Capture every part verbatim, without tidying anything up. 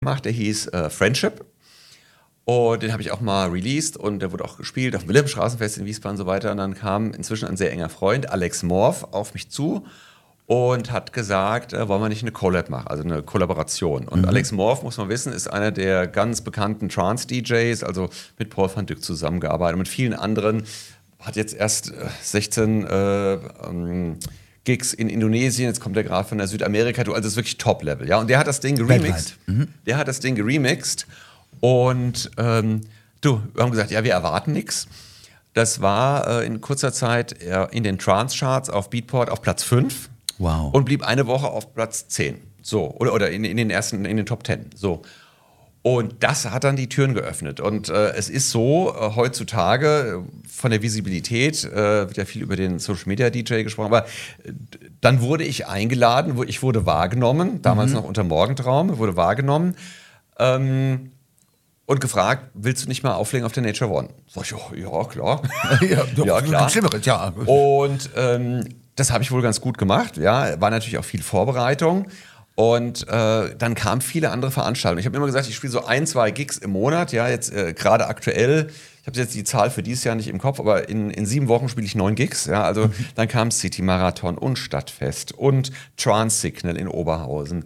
gemacht, der hieß äh, Friendship. Und den habe ich auch mal released und der wurde auch gespielt auf dem Wilhelmstraßenfest in Wiesbaden und so weiter. Und dann kam inzwischen ein sehr enger Freund, Alex Morph, auf mich zu und hat gesagt, äh, wollen wir nicht eine Collab machen, also eine Kollaboration. Und mhm. Alex Morph, muss man wissen, ist einer der ganz bekannten Trance-D Js, also mit Paul van Dyk zusammengearbeitet und mit vielen anderen. Hat jetzt erst äh, sechzehn äh, ähm, Gigs in Indonesien, jetzt kommt er gerade von der Südamerika-Tour, also das ist wirklich Top-Level. Ja? Und der hat das Ding geremixed. Mhm. Der hat das Ding geremixed und ähm, du, wir haben gesagt, ja, wir erwarten nichts. Das war äh, in kurzer Zeit äh, in den Trance-Charts auf Beatport auf Platz fünf. Wow. Und blieb eine Woche auf Platz zehn. So, oder, oder in, in den ersten, in den Top zehn. So. Und das hat dann die Türen geöffnet. Und äh, es ist so, äh, heutzutage äh, von der Visibilität, äh, wird ja viel über den Social Media D J gesprochen, aber äh, dann wurde ich eingeladen, wo ich wurde wahrgenommen, damals mhm. noch unter Morgentraum, wurde wahrgenommen ähm, und gefragt, willst du nicht mal auflegen auf der Nature One? Sag ich, oh, ja, klar. ja, ja, klar. Schlimmeres, ja. Und ähm, das habe ich wohl ganz gut gemacht. Ja, war natürlich auch viel Vorbereitung. Und äh, dann kamen viele andere Veranstaltungen. Ich habe immer gesagt, ich spiele so ein, zwei Gigs im Monat. Ja, jetzt äh, gerade aktuell, ich habe jetzt die Zahl für dieses Jahr nicht im Kopf, aber in, in sieben Wochen spiele ich neun Gigs. Ja, also mhm. dann kam City Marathon und Stadtfest und Trance Signal in Oberhausen.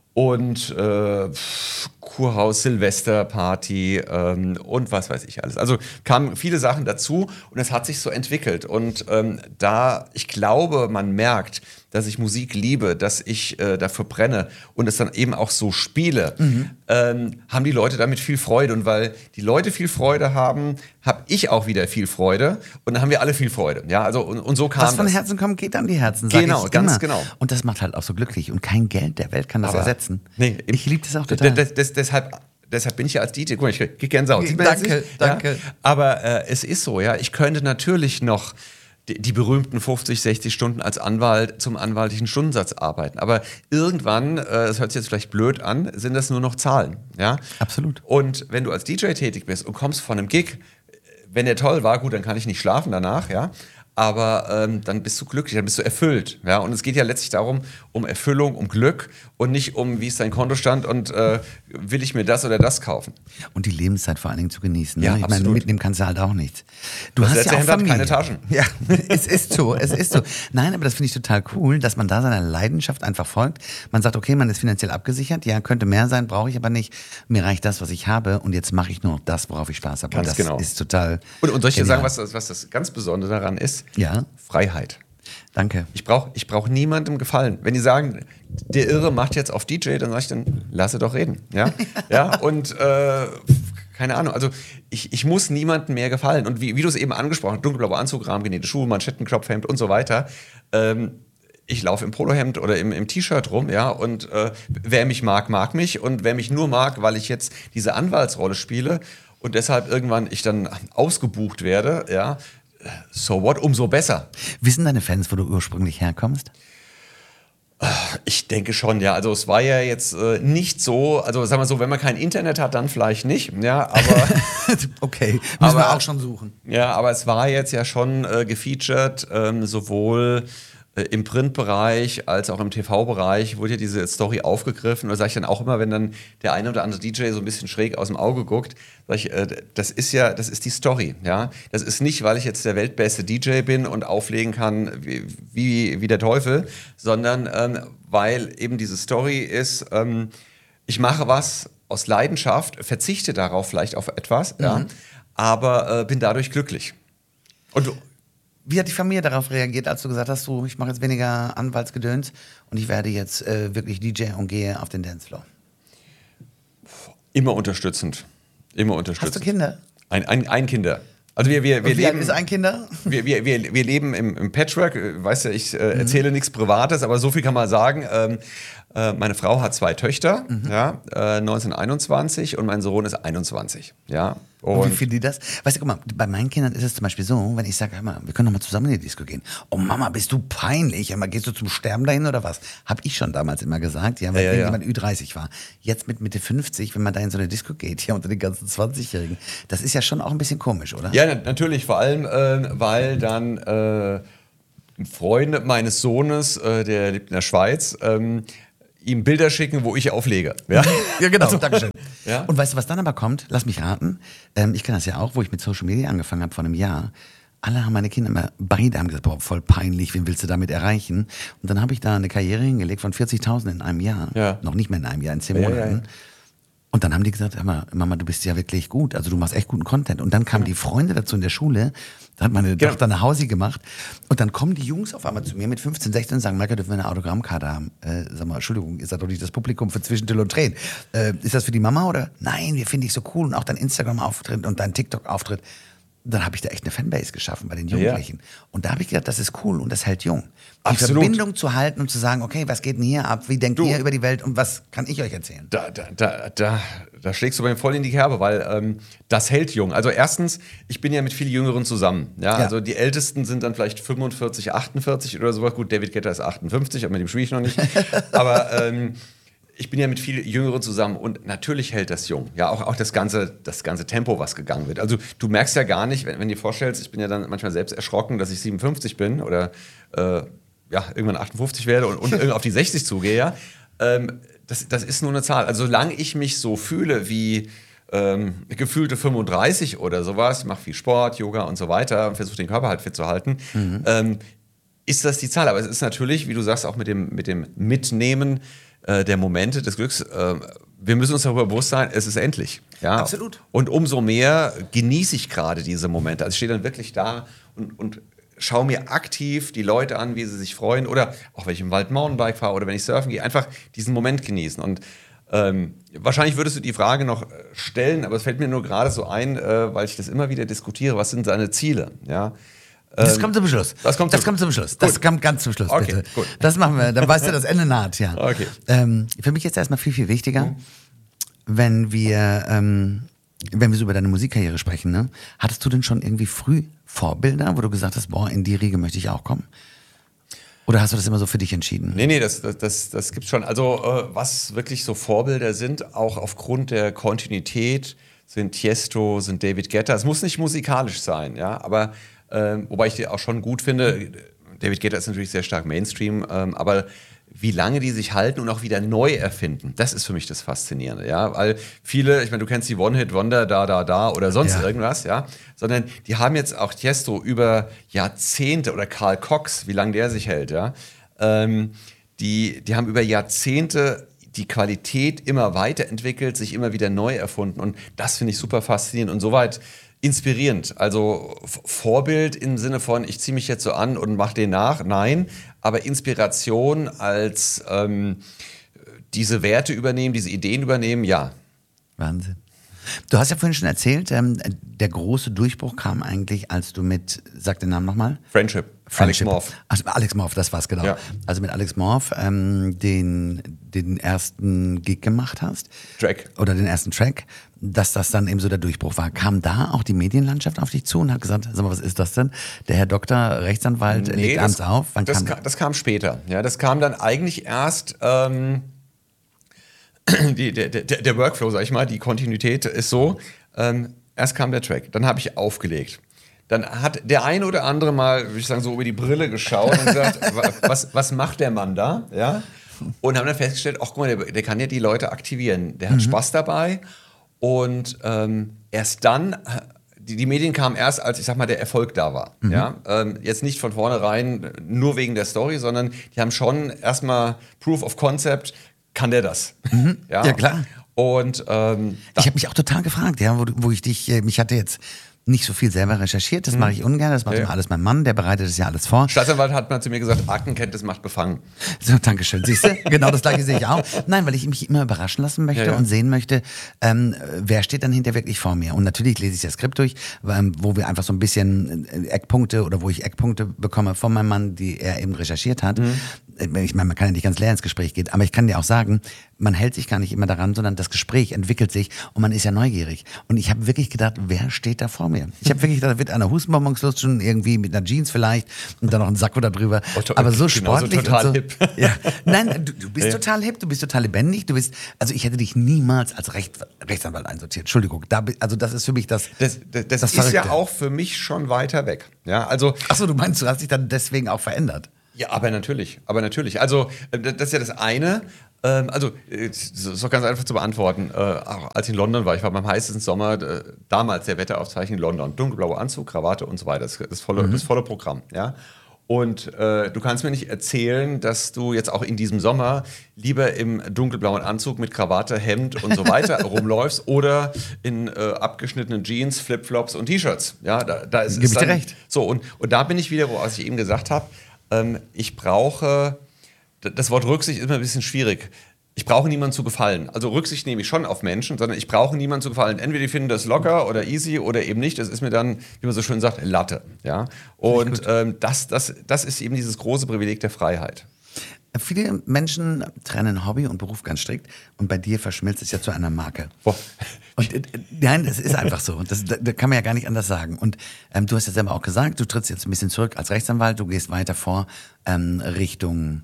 Und äh, Kurhaus, Silvesterparty ähm, und was weiß ich alles. Also kamen viele Sachen dazu und es hat sich so entwickelt. Und ähm, da, ich glaube, man merkt, dass ich Musik liebe, dass ich äh, dafür brenne und es dann eben auch so spiele, mhm. ähm, haben die Leute damit viel Freude. Und weil die Leute viel Freude haben, habe ich auch wieder viel Freude und dann haben wir alle viel Freude. Ja, also und, und so kam Was von das. Herzen kommt, geht an die Herzen, sag Genau, ich ganz immer. genau. Und das macht halt auch so glücklich und kein Geld der Welt kann das Aber, ersetzen. Nee, ich liebe das auch total. Das, das, deshalb, deshalb bin ich ja als D J, guck mal, ich krieg Gänsehaut. Danke, danke. Ja? Aber äh, es ist so, ja, ich könnte natürlich noch die, die berühmten fünfzig, sechzig Stunden als Anwalt zum anwaltlichen Stundensatz arbeiten. Aber irgendwann, äh, das hört sich jetzt vielleicht blöd an, sind das nur noch Zahlen. Ja? Absolut. Und wenn du als D J tätig bist und kommst von einem Gig, wenn der toll war, gut, dann kann ich nicht schlafen danach, ja. Aber ähm, dann bist du glücklich, dann bist du erfüllt. Ja? Und es geht ja letztlich darum, um Erfüllung, um Glück und nicht um, wie ist dein Kontostand und äh, will ich mir das oder das kaufen. Und die Lebenszeit vor allen Dingen zu genießen. Ne? Ja, ich meine, mitnehmen kannst du halt auch nichts. Du das hast letzte ja auch Hemd hat Familie. keine Taschen. Ja, es ist so, es ist so. Nein, aber das finde ich total cool, dass man da seiner Leidenschaft einfach folgt. Man sagt, okay, man ist finanziell abgesichert, ja, könnte mehr sein, brauche ich aber nicht. Mir reicht das, was ich habe und jetzt mache ich nur noch das, worauf ich Spaß habe. Ganz und das genau. ist total Und, und soll ich dir genial. sagen, was das, was das ganz Besondere daran ist? Ja. Freiheit. Danke. Ich brauche ich brauch niemandem gefallen. Wenn die sagen, der Irre macht jetzt auf D J, dann sage ich dann, lasse doch reden. Ja, ja und äh, keine Ahnung, also ich, ich muss niemandem mehr gefallen. Und wie, wie du es eben angesprochen hast, dunkelblauer Anzug, rahmengenähte Schuhe, Manschettenknopfhemd und so weiter. Ähm, ich laufe im Polohemd oder im, im T-Shirt rum, ja, und äh, wer mich mag, mag mich. Und wer mich nur mag, weil ich jetzt diese Anwaltsrolle spiele und deshalb irgendwann ich dann ausgebucht werde, ja, so what, umso besser. Wissen deine Fans, wo du ursprünglich herkommst? Ich denke schon, ja. Also es war ja jetzt äh, nicht so, also sagen wir so, wenn man kein Internet hat, dann vielleicht nicht, ja, aber okay, müssen aber, wir auch schon suchen. Ja, aber es war jetzt ja schon äh, gefeatured, ähm, sowohl äh, im Printbereich als auch im T V-Bereich wurde ja diese Story aufgegriffen. Und da sage ich dann auch immer, wenn dann der eine oder andere D J so ein bisschen schräg aus dem Auge guckt, sage ich, äh, das ist ja, das ist die Story, ja. Das ist nicht, weil ich jetzt der weltbeste D J bin und auflegen kann wie, wie, wie der Teufel, sondern ähm, weil eben diese Story ist, ähm, ich mache was aus Leidenschaft, verzichte darauf vielleicht auf etwas, mhm. ja, aber äh, bin dadurch glücklich. Und du, wie hat die Familie darauf reagiert, als du gesagt hast, du, ich mache jetzt weniger Anwaltsgedöns und ich werde jetzt äh, wirklich D J und gehe auf den Dancefloor? Immer unterstützend. Immer unterstützend. Hast du Kinder? Ein, ein, ein Kinder. Also wir, wir, wir und wie leben. alt ist ein Kinder? Wir, wir, wir, wir leben im, im Patchwork. Weißt du, ich äh, erzähle mhm. nichts Privates, aber so viel kann man sagen. Ähm, äh, meine Frau hat zwei Töchter, mhm. ja, äh, neunzehnhunderteinundzwanzig und mein Sohn ist einundzwanzig. Ja. Und, und wie finden die das? Weißt du, guck mal, bei meinen Kindern ist es zum Beispiel so, wenn ich sage, hör mal, wir können doch mal zusammen in die Disco gehen. Oh Mama, bist du peinlich? Hör mal, gehst du zum Sterben dahin oder was? Hab ich schon damals immer gesagt, ja, weil ja, ja, jemand ja. Ü dreißig war. Jetzt mit Mitte fünfzig, wenn man da in so eine Disco geht, ja, unter den ganzen zwanzigjährigen, das ist ja schon auch ein bisschen komisch, oder? Ja, natürlich, vor allem, äh, weil dann äh, ein Freund meines Sohnes, äh, der lebt in der Schweiz, ähm, ihm Bilder schicken, wo ich auflege. Ja, ja genau, also, Dankeschön. Ja? Und weißt du, was dann aber kommt? Lass mich raten. Ähm, ich kenne das ja auch, wo ich mit Social Media angefangen habe vor einem Jahr. Alle haben meine Kinder immer, beide haben gesagt, boah, voll peinlich, wen willst du damit erreichen? Und dann habe ich da eine Karriere hingelegt von vierzigtausend in einem Jahr. Ja. Noch nicht mehr in einem Jahr, in zehn Ja, Monaten. ja, ja. Und dann haben die gesagt, hör mal, Mama, du bist ja wirklich gut, also du machst echt guten Content. Und dann kamen die Freunde dazu in der Schule, da hat meine Genau. Tochter eine Hausi gemacht. Und dann kommen die Jungs auf einmal zu mir mit fünfzehn, sechzehn und sagen, Maike, dürfen wir eine Autogrammkarte haben? Äh, sag mal, Entschuldigung, ist das doch nicht das Publikum für Zwischentill und Tränen? Äh, ist das für die Mama oder? Nein, wir finden dich so cool und auch dein Instagram-Auftritt und dein TikTok-Auftritt. Dann habe ich da echt eine Fanbase geschaffen bei den Jugendlichen. Ja. Und da habe ich gedacht, das ist cool und das hält jung. Die Absolut. Verbindung zu halten und zu sagen, okay, was geht denn hier ab? Wie denkt Du. ihr über die Welt und was kann ich euch erzählen? Da, da, da, da, da schlägst du bei mir voll in die Kerbe, weil ähm, das hält jung. Also erstens, ich bin ja mit viel Jüngeren zusammen. Ja? Ja. Also die Ältesten sind dann vielleicht fünfundvierzig, achtundvierzig oder sowas. Gut, David Guetta ist achtundfünfzig, aber mit dem spiele ich noch nicht. aber ähm, ich bin ja mit viel Jüngeren zusammen und natürlich hält das jung. Ja, auch, auch das, ganze, das ganze Tempo, was gegangen wird. Also du merkst ja gar nicht, wenn, wenn du dir vorstellst, ich bin ja dann manchmal selbst erschrocken, dass ich siebenundfünfzig bin oder äh, ja, irgendwann achtundfünfzig werde und, und auf die sechzig zugehe. Ja. Ähm, das, das ist nur eine Zahl. Also solange ich mich so fühle wie ähm, gefühlte fünfunddreißig oder sowas, ich mache viel Sport, Yoga und so weiter und versuche den Körper halt fit zu halten, mhm. ähm, ist das die Zahl. Aber es ist natürlich, wie du sagst, auch mit dem, mit dem Mitnehmen der Momente des Glücks, äh, wir müssen uns darüber bewusst sein, es ist endlich. Ja? Absolut. Und umso mehr genieße ich gerade diese Momente. Also ich stehe dann wirklich da und, und schaue mir aktiv die Leute an, wie sie sich freuen oder auch wenn ich im Wald Mountainbike fahre oder wenn ich surfen gehe, einfach diesen Moment genießen. Und ähm, wahrscheinlich würdest du die Frage noch stellen, aber es fällt mir nur gerade so ein, äh, weil ich das immer wieder diskutiere, was sind seine Ziele? Ja? Das kommt zum Schluss. Das kommt das zum, kommt zum Schluss. Das gut. kommt ganz zum Schluss, okay, bitte. Gut. Das machen wir. Dann weißt du, das Ende naht, ja. Okay. Ähm, für mich ist erstmal viel, viel wichtiger, mhm. wenn wir, ähm, wenn wir so über deine Musikkarriere sprechen, ne? Hattest du denn schon irgendwie früh Vorbilder, wo du gesagt hast, boah, in die Riege möchte ich auch kommen? Oder hast du das immer so für dich entschieden? Nee, nee, das, das, das, das gibt's schon. Also, äh, was wirklich so Vorbilder sind, auch aufgrund der Kontinuität, sind Tiesto, sind David Guetta. Es muss nicht musikalisch sein, ja, aber Ähm, wobei ich die auch schon gut finde. David Guetta ist natürlich sehr stark Mainstream, ähm, aber wie lange die sich halten und auch wieder neu erfinden, das ist für mich das Faszinierende, ja, weil viele, ich meine, du kennst die One-Hit-Wonder, da, da, da oder sonst ja. irgendwas, ja, sondern die haben jetzt auch Tiesto über Jahrzehnte oder Carl Cox, wie lange der sich hält, ja, ähm, die, die haben über Jahrzehnte die Qualität immer weiterentwickelt, sich immer wieder neu erfunden und das finde ich super faszinierend und soweit inspirierend, also Vorbild im Sinne von, ich ziehe mich jetzt so an und mache den nach, nein, aber Inspiration als ähm, diese Werte übernehmen, diese Ideen übernehmen, ja. Wahnsinn. Du hast ja vorhin schon erzählt, ähm, der große Durchbruch kam eigentlich, als du mit, sag den Namen nochmal. Friendship. Friendship. Alex Morph. Ach, Alex Morph, das war's genau. Ja. Also mit Alex Morph ähm, den, den ersten Gig gemacht hast. Track. Oder den ersten Track, dass das dann eben so der Durchbruch war. Kam da auch die Medienlandschaft auf dich zu und hat gesagt, sag mal, was ist das denn? Der Herr Doktor, Rechtsanwalt, Nee, legt das- abends auf. Wann Das, kam ka- das kam später. Ja, das kam dann eigentlich erst ähm, die, der, der, der Workflow, sag ich mal, die Kontinuität ist so. Ähm, erst kam der Track, dann habe ich aufgelegt. Dann hat der eine oder andere mal, würde ich sagen, so über die Brille geschaut und gesagt, wa- was, was macht der Mann da? Ja? Und haben dann festgestellt, ach guck mal, der, der kann ja die Leute aktivieren. Der hat Spaß dabei. Und ähm, erst dann, die, die Medien kamen erst, als ich sag mal, der Erfolg da war. Mhm. Ja? Ähm, jetzt nicht von vornherein nur wegen der Story, sondern die haben schon erstmal Proof of Concept, kann der das? Mhm. Ja, klar. Und ähm, Ich habe mich auch total gefragt, ja, wo, du- wo ich dich, äh, ich hatte jetzt nicht so viel selber recherchiert, das mache ich ungern, das macht Ja. immer alles mein Mann, der bereitet das ja alles vor. Staatsanwalt hat mal zu mir gesagt, Aktenkenntnis macht befangen. So, Dankeschön, siehst du? Genau das gleiche sehe ich auch. Nein, weil ich mich immer überraschen lassen möchte Ja, ja. und sehen möchte, ähm, wer steht dann hinter wirklich vor mir. Und natürlich lese ich das Skript durch, ähm, wo wir einfach so ein bisschen äh, Eckpunkte oder wo ich Eckpunkte bekomme von meinem Mann, die er eben recherchiert hat. Mhm. Ich meine, man kann ja nicht ganz leer ins Gespräch gehen, aber ich kann dir auch sagen, man hält sich gar nicht immer daran, sondern das Gespräch entwickelt sich und man ist ja neugierig. Und ich habe wirklich gedacht, wer steht da vor mir? Ich habe wirklich gedacht, da wird einer Hustenbonbons lutschen, irgendwie mit einer Jeans vielleicht und dann noch ein Sakko da drüber. Oh, to- Aber so genau, so sportlich total und so. hip. Ja. Nein, du, du bist Ja. total hip, du bist total lebendig, du bist, also ich hätte dich niemals als Recht, Rechtsanwalt einsortiert. Entschuldigung, da, bi- also das ist für mich das. Das, das, das, Das ist ja Verrückte. auch für mich schon weiter weg. Ja, also Achso, du meinst, du hast dich dann deswegen auch verändert. ja, aber natürlich, aber natürlich. Also äh, das ist ja das eine. Ähm, also, äh, das ist doch ganz einfach zu beantworten. Äh, auch als ich in London war, ich war beim heißesten Sommer, äh, damals der Wetteraufzeichnung in London. Dunkelblauer Anzug, Krawatte und so weiter. Das, das, volle, mhm. das volle Programm, ja. Und äh, du kannst mir nicht erzählen, dass du jetzt auch in diesem Sommer lieber im dunkelblauen Anzug mit Krawatte, Hemd und so weiter rumläufst oder in äh, abgeschnittenen Jeans, Flipflops und T-Shirts. Ja, da, da ist, Gib ist ich dann, dir recht. So, und, und da bin ich wieder, was ich eben gesagt habe, ähm, ich brauche, das Wort Rücksicht ist immer ein bisschen schwierig. Ich brauche niemanden zu gefallen. Also Rücksicht nehme ich schon auf Menschen, sondern ich brauche niemanden zu gefallen. Entweder die finden das locker oder easy oder eben nicht. Das ist mir dann, wie man so schön sagt, Latte. Ja? Und ähm, das, das, das ist eben dieses große Privileg der Freiheit. Viele Menschen trennen Hobby und Beruf ganz strikt und bei dir verschmilzt es ja zu einer Marke. Boah. Und äh, nein, das ist einfach so. Das, da, da kann man ja gar nicht anders sagen. Und ähm, du hast ja selber auch gesagt, du trittst jetzt ein bisschen zurück als Rechtsanwalt, du gehst weiter vor ähm, Richtung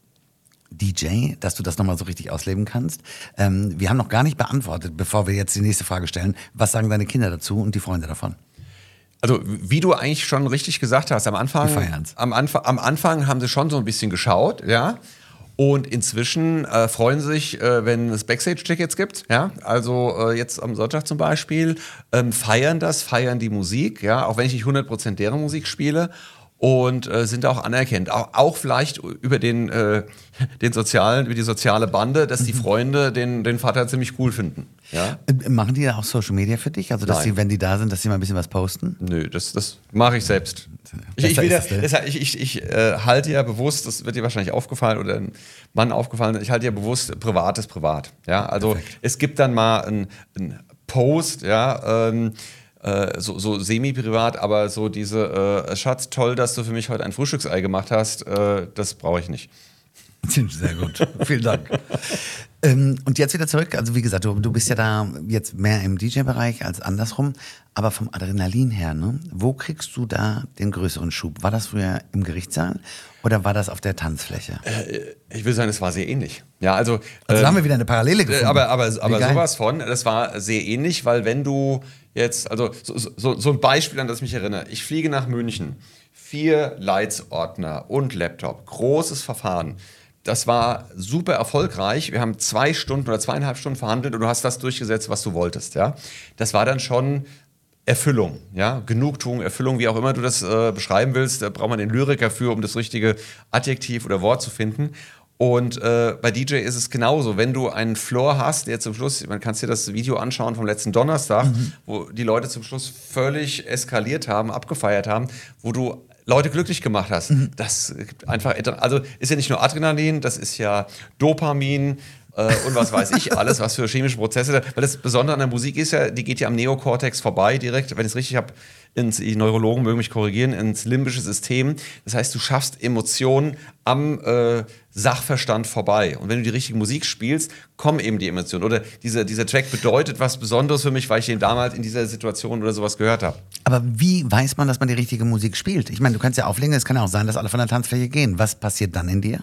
D J, dass du das nochmal so richtig ausleben kannst. Ähm, wir haben noch gar nicht beantwortet, bevor wir jetzt die nächste Frage stellen. Was sagen deine Kinder dazu und die Freunde davon? Also wie du eigentlich schon richtig gesagt hast, am Anfang, am Anfang, am Anfang haben sie schon so ein bisschen geschaut, ja. Und inzwischen äh, freuen sie sich, äh, wenn es Backstage-Tickets gibt, ja. Also äh, jetzt am Sonntag zum Beispiel, ähm, feiern das, feiern die Musik, ja. Auch wenn ich nicht hundert Prozent deren Musik spiele. Und äh, sind auch anerkannt. Auch, auch vielleicht über den, äh, den sozialen, über die soziale Bande, dass die Freunde den, den Vater ziemlich cool finden. Ja? Äh, Machen die da auch Social Media für dich? Also, dass Nein. sie, wenn die da sind, dass sie mal ein bisschen was posten? Nö, das, das mache ich selbst. Ich, ich, wieder, das, ich, ich, ich äh, halte ja bewusst, das wird dir wahrscheinlich aufgefallen oder einem Mann aufgefallen, ich halte ja bewusst, privat ist privat. Ja? Also Perfekt. Es gibt dann mal einen Post, ja, ähm, So, so semi-privat, aber so diese äh, Schatz, toll, dass du für mich heute ein Frühstücksei gemacht hast, äh, das brauche ich nicht. Sehr gut, vielen Dank. ähm, und jetzt wieder zurück, also wie gesagt, du, du bist ja da jetzt mehr im D J-Bereich als andersrum, aber vom Adrenalin her, ne? Wo kriegst du da den größeren Schub? War das früher im Gerichtssaal oder war das auf der Tanzfläche? Äh, ich will sagen, es war sehr ähnlich. Ja, also, also ähm, haben wir wieder eine Parallele gefunden. Aber, aber, aber sowas von, das war sehr ähnlich, weil wenn du jetzt, also so, so, so ein Beispiel, an das ich mich erinnere. Ich fliege nach München, vier Leitsordner und Laptop, großes Verfahren. Das war super erfolgreich. Wir haben zwei Stunden oder zweieinhalb Stunden verhandelt und du hast das durchgesetzt, was du wolltest. Ja? Das war dann schon Erfüllung, ja? Genugtuung, Erfüllung, wie auch immer du das äh, beschreiben willst. Da braucht man den Lyriker für, um das richtige Adjektiv oder Wort zu finden. Und äh, bei D J ist es genauso. Wenn du einen Floor hast, der zum Schluss, man kann dir das Video anschauen vom letzten Donnerstag, mhm. wo die Leute zum Schluss völlig eskaliert haben, abgefeiert haben, wo du Leute glücklich gemacht hast. Mhm. Das gibt einfach, also ist ja nicht nur Adrenalin, das ist ja Dopamin äh, und was weiß ich alles, was für chemische Prozesse. Weil das Besondere an der Musik ist ja, die geht ja am Neokortex vorbei direkt, wenn ich es richtig habe. Ins, die Neurologen mögen mich korrigieren, ins limbische System. Das heißt, du schaffst Emotionen am äh, Sachverstand vorbei. Und wenn du die richtige Musik spielst, kommen eben die Emotionen. Oder dieser, dieser Track bedeutet was Besonderes für mich, weil ich den damals in dieser Situation oder sowas gehört habe. Aber wie weiß man, dass man die richtige Musik spielt? Ich meine, du kannst ja auflegen, es kann ja auch sein, dass alle von der Tanzfläche gehen. Was passiert dann in dir?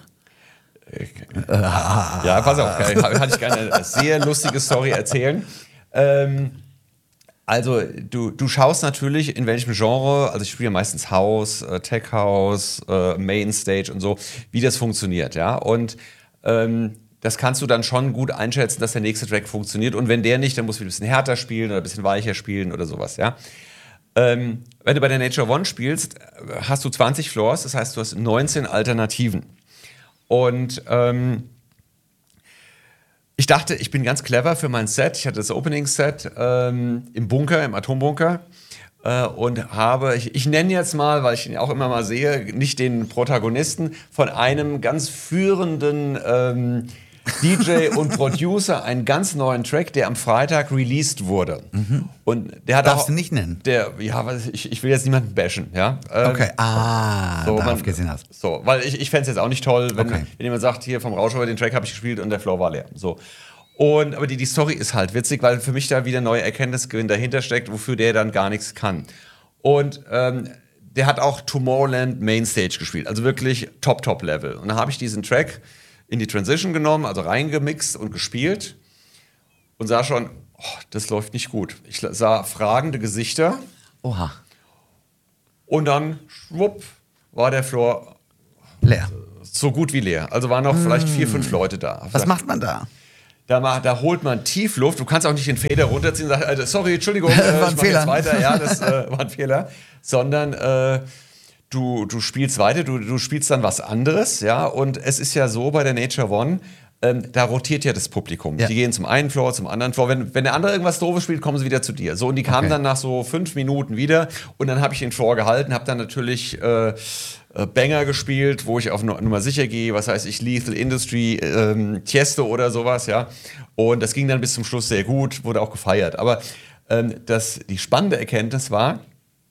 Ja, pass auf, kann ich gerne eine sehr lustige Story erzählen. Ähm, Also du, du schaust natürlich, in welchem Genre, also ich spiele meistens House, äh, Tech House, äh, Mainstage und so, wie das funktioniert, ja. Und ähm, das kannst du dann schon gut einschätzen, dass der nächste Track funktioniert. Und wenn der nicht, dann musst du ein bisschen härter spielen oder ein bisschen weicher spielen oder sowas, ja. Ähm, wenn du bei der Nature One spielst, hast du zwanzig Floors, das heißt, du hast neunzehn Alternativen. Und ähm, ich dachte, ich bin ganz clever für mein Set. Ich hatte das Opening-Set ähm, im Bunker, im Atombunker. Äh, und habe, ich, ich nenne jetzt mal, weil ich ihn auch immer mal sehe, nicht den Protagonisten, von einem ganz führenden ähm, D J und Producer einen ganz neuen Track, der am Freitag released wurde. Mhm. Und der hat Darfst auch, du nicht nennen? Der, ja, ich, ich will jetzt niemanden bashen, ja. Ähm, okay, ah, so, darauf man, geht's hinaus. So, weil ich, ich fände es jetzt auch nicht toll, wenn, okay. wenn jemand sagt, hier vom Rauschauer, den Track habe ich gespielt und der Floor war leer. So. Und, aber die, die Story ist halt witzig, weil für mich da wieder neue Erkenntnisgewinn dahinter steckt, wofür der dann gar nichts kann. Und ähm, der hat auch Tomorrowland Mainstage gespielt, also wirklich Top-Top-Level. Und da habe ich diesen Track in die Transition genommen, also reingemixt und gespielt und sah schon, oh, das läuft nicht gut. Ich sah fragende Gesichter. Oha. Und dann, schwupp, war der Floor leer. so gut wie leer. Also waren noch mm. vielleicht vier, fünf Leute da. Was macht man da? Da, ma, da holt man Tiefluft. Du kannst auch nicht den Fader runterziehen und sagen, äh, sorry, Entschuldigung, äh, war ein ich mach Fehler. jetzt weiter. Ja, das äh, war ein Fehler. Sondern äh, du, du spielst weiter, du, du spielst dann was anderes. Ja, und es ist ja so bei der Nature One, ähm, da rotiert ja das Publikum. Ja. Die gehen zum einen Floor, zum anderen Floor. Wenn, wenn der andere irgendwas Doofes spielt, kommen sie wieder zu dir. So, und die kamen okay. dann nach so fünf Minuten wieder. Und dann habe ich den Floor gehalten, habe dann natürlich äh, Banger gespielt, wo ich auf Nummer sicher gehe, was heißt ich, Lethal Industry, ähm, Tiesto oder sowas, ja. Und das ging dann bis zum Schluss sehr gut, wurde auch gefeiert. Aber ähm, das, die spannende Erkenntnis war,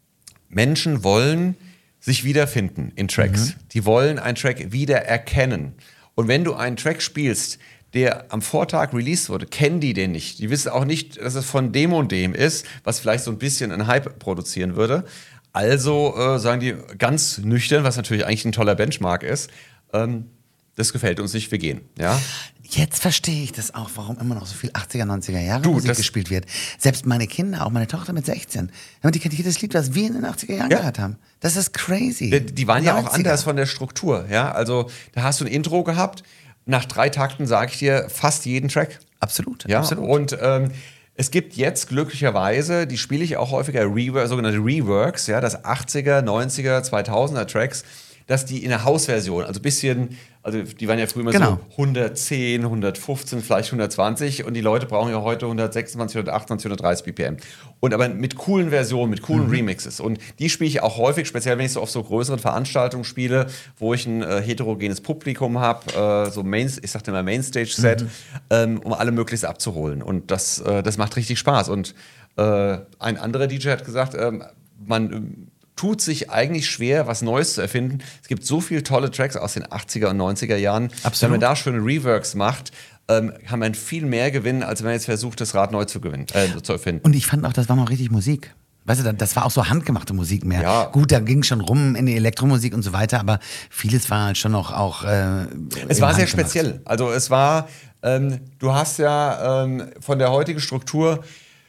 Menschen wollen sich wiederfinden in Tracks. Mhm. Die wollen einen Track wiedererkennen. Und wenn du einen Track spielst, der am Vortag released wurde, kennen die den nicht. Die wissen auch nicht, dass es von dem und dem ist, was vielleicht so ein bisschen einen Hype produzieren würde. Also äh, sagen die ganz nüchtern, was natürlich eigentlich ein toller Benchmark ist, ähm, das gefällt uns nicht, wir gehen. Ja? Jetzt verstehe ich das auch, warum immer noch so viel achtziger, neunziger Jahre du, Musik gespielt wird. Selbst meine Kinder, auch meine Tochter mit sechzehn, die kennt jedes Lied, was wir in den achtziger Jahren ja. gehört haben. Das ist crazy. Die, die waren neunziger. Ja auch anders von der Struktur. Ja? Also da hast du ein Intro gehabt, nach drei Takten sage ich dir fast jeden Track. Absolut, ja? absolut. Und ähm, es gibt jetzt glücklicherweise, die spiele ich auch häufiger, Rework, sogenannte Reworks, ja, das achtziger, neunziger, zweitausender Tracks, dass die in der Hausversion, also ein bisschen, also die waren ja früher immer genau. so hundertzehn, hundertfünfzehn, vielleicht hundertzwanzig und die Leute brauchen ja heute hundertsechsundzwanzig, hundertachtundzwanzig, hundertdreißig B P M. Und aber mit coolen Versionen, mit coolen mhm. Remixes. Und die spiele ich auch häufig, speziell wenn ich so auf so größeren Veranstaltungen spiele, wo ich ein äh, heterogenes Publikum habe, äh, so Main, ich sagte immer Mainstage-Set, mhm. ähm, um alle möglichst abzuholen. Und das, äh, das macht richtig Spaß. Und äh, ein anderer D J hat gesagt, äh, man äh, tut sich eigentlich schwer, was Neues zu erfinden. Es gibt so viele tolle Tracks aus den achtziger und neunziger Jahren. Absolut. Wenn man da schöne Reworks macht, ähm, kann man viel mehr gewinnen, als wenn man jetzt versucht, das Rad neu zu gewinnen, äh, zu erfinden. Und ich fand auch, das war mal richtig Musik. Weißt du, das war auch so handgemachte Musik mehr. Ja. Gut, da ging schon rum in die Elektromusik und so weiter, aber vieles war halt schon noch auch äh, es war sehr speziell. Also es war, ähm, du hast ja ähm, von der heutigen Struktur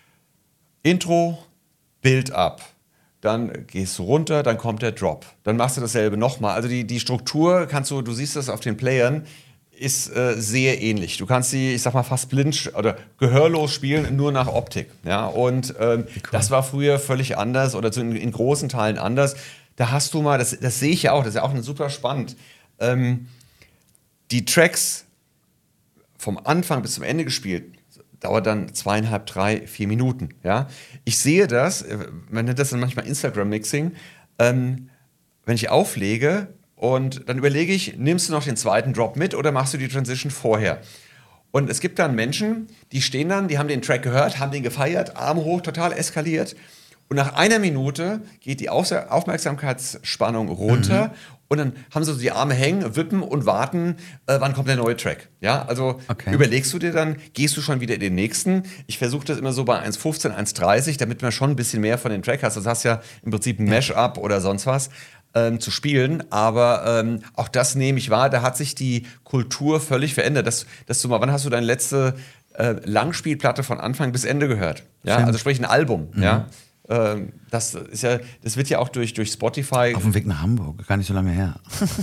Intro, Build up. Dann gehst du runter, dann kommt der Drop. Dann machst du dasselbe nochmal. Also die, die Struktur, kannst du, du siehst das auf den Playern, ist äh, sehr ähnlich. Du kannst sie, ich sag mal, fast blind oder gehörlos spielen, nur nach Optik. Ja? Und ähm, cool. Das war früher völlig anders oder in, in großen Teilen anders. Da hast du mal, das, das sehe ich ja auch, das ist ja auch super spannend, ähm, die Tracks vom Anfang bis zum Ende gespielt, dauert dann zweieinhalb, drei, vier Minuten. Ja? Ich sehe das, man nennt das dann manchmal Instagram-Mixing, ähm, wenn ich auflege und dann überlege ich, nimmst du noch den zweiten Drop mit oder machst du die Transition vorher? Und es gibt dann Menschen, die stehen dann, die haben den Track gehört, haben den gefeiert, Arme hoch, total eskaliert. Und nach einer Minute geht die Aufmerksamkeitsspannung runter mhm. und dann haben sie so die Arme hängen, wippen und warten, äh, wann kommt der neue Track. Ja, also okay. Überlegst du dir dann, gehst du schon wieder in den nächsten? Ich versuche das immer so bei eins fünfzehn, eins dreißig, damit man schon ein bisschen mehr von dem Track hast. Das hast ja im Prinzip ein Mash-up oder sonst was ähm, zu spielen. Aber ähm, auch das nehme ich wahr, da hat sich die Kultur völlig verändert. Dass, dass du mal, wann hast du deine letzte äh, Langspielplatte von Anfang bis Ende gehört? Ja, Film. Also sprich ein Album, mhm. ja. Das ist ja, das wird ja auch durch, durch Spotify. Auf dem Weg nach Hamburg, gar nicht so lange her.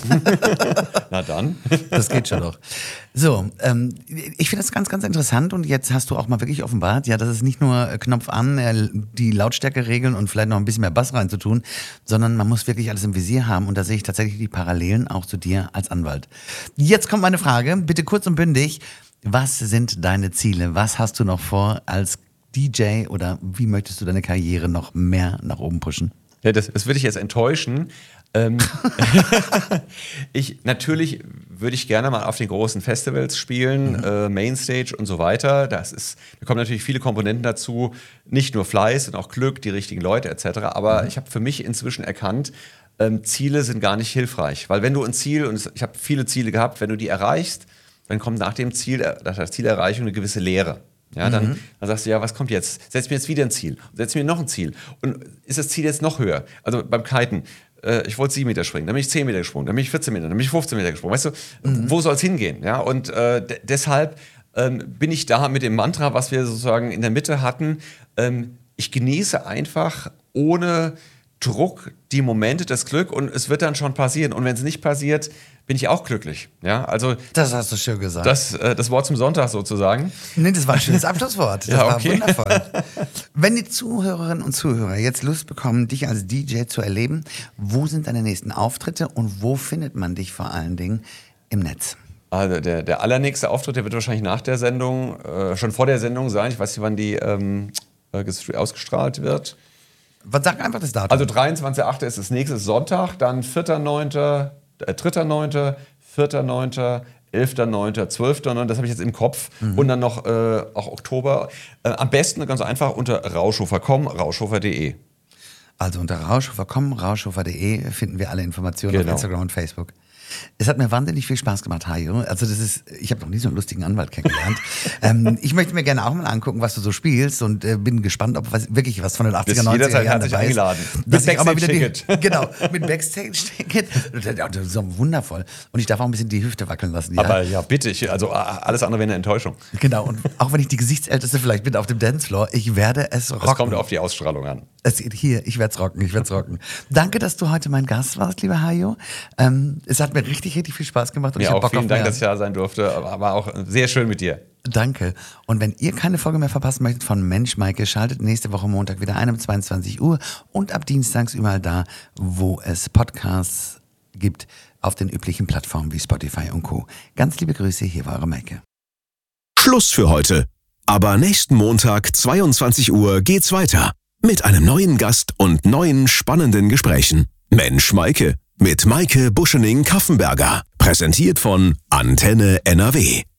Na dann. Das geht schon doch. So, ähm, ich finde das ganz, ganz interessant und jetzt hast du auch mal wirklich offenbart, ja, das ist nicht nur Knopf an, äh, die Lautstärke regeln und vielleicht noch ein bisschen mehr Bass reinzutun, sondern man muss wirklich alles im Visier haben und da sehe ich tatsächlich die Parallelen auch zu dir als Anwalt. Jetzt kommt meine Frage, bitte kurz und bündig. Was sind deine Ziele? Was hast du noch vor als D J oder wie möchtest du deine Karriere noch mehr nach oben pushen? Ja, das, das würde ich jetzt enttäuschen. Ähm, ich, natürlich würde ich gerne mal auf den großen Festivals spielen, mhm. äh, Mainstage und so weiter. Das ist, da kommen natürlich viele Komponenten dazu, nicht nur Fleiß und auch Glück, die richtigen Leute et cetera. Aber mhm. ich habe für mich inzwischen erkannt, ähm, Ziele sind gar nicht hilfreich. Weil wenn du ein Ziel, und ich habe viele Ziele gehabt, wenn du die erreichst, dann kommt nach dem Ziel, nach der Zielerreichung eine gewisse Leere. Ja, dann, mhm. dann sagst du, ja, was kommt jetzt? Setz mir jetzt wieder ein Ziel. Setz mir noch ein Ziel. Und ist das Ziel jetzt noch höher? Also beim Kiten, äh, ich wollte sieben Meter springen, dann bin ich zehn Meter gesprungen, dann bin ich vierzehn Meter, dann bin ich fünfzehn Meter gesprungen. Weißt du, mhm. wo soll es hingehen? Ja, und äh, d- deshalb ähm, bin ich da mit dem Mantra, was wir sozusagen in der Mitte hatten, ähm, ich genieße einfach, ohne Druck, die Momente, das Glück und es wird dann schon passieren. Und wenn es nicht passiert, bin ich auch glücklich. Ja, also das hast du schön gesagt. Das, äh, das Wort zum Sonntag sozusagen. Nee, das war ein schönes Abschlusswort. Das ja, okay. war wundervoll. Wenn die Zuhörerinnen und Zuhörer jetzt Lust bekommen, dich als D J zu erleben, wo sind deine nächsten Auftritte und wo findet man dich vor allen Dingen im Netz? Also der, der allernächste Auftritt, der wird wahrscheinlich nach der Sendung, äh, schon vor der Sendung sein. Ich weiß nicht, wann die ähm, ausgestrahlt wird. Was sag einfach das Datum? Also dreiundzwanzigster achter ist das nächste Sonntag, dann vierter neunter, äh, dritter neunter, vierter neunter, elfter neunter, zwölfter neunter, das habe ich jetzt im Kopf. Mhm. Und dann noch äh, auch Oktober. Äh, am besten ganz einfach unter Rauschhofer punkt com, rauschhofer punkt de. Also unter rauschhofer punkt com, rauschhofer punkt de finden wir alle Informationen genau. auf Instagram und Facebook. Es hat mir wahnsinnig viel Spaß gemacht, Hajo. Also das ist, ich habe noch nie so einen lustigen Anwalt kennengelernt. ähm, ich möchte mir gerne auch mal angucken, was du so spielst und äh, bin gespannt, ob was, wirklich was von den achtziger, neunziger Jahren dabei ist. Eingeladen. Mit Backstage-Ticket. Genau, mit Backstage-Ticket. Das ist so wundervoll. Und ich darf auch ein bisschen die Hüfte wackeln lassen. Ja? Aber ja, bitte. Ich, also alles andere wäre eine Enttäuschung. Genau. Und auch wenn ich die Gesichtsälteste vielleicht bin auf dem Dancefloor, ich werde es rocken. Es kommt auf die Ausstrahlung an. Es, hier, ich werde es rocken, ich werde es rocken. Danke, dass du heute mein Gast warst, lieber Hajo. Ähm, es hat mir richtig, richtig viel Spaß gemacht. Und mir ich auch, Bock vielen auf Dank, mehr. dass ich da sein durfte. Aber auch sehr schön mit dir. Danke. Und wenn ihr keine Folge mehr verpassen möchtet von Mensch Maike, schaltet nächste Woche Montag wieder ein um zweiundzwanzig Uhr und ab Dienstags überall da, wo es Podcasts gibt, auf den üblichen Plattformen wie Spotify und Co. Ganz liebe Grüße, hier war eure Maike. Schluss für heute. Aber nächsten Montag, zweiundzwanzig Uhr, geht's weiter. Mit einem neuen Gast und neuen spannenden Gesprächen. Mensch Maike mit Maike Buschening-Kaffenberger. Präsentiert von Antenne N R W.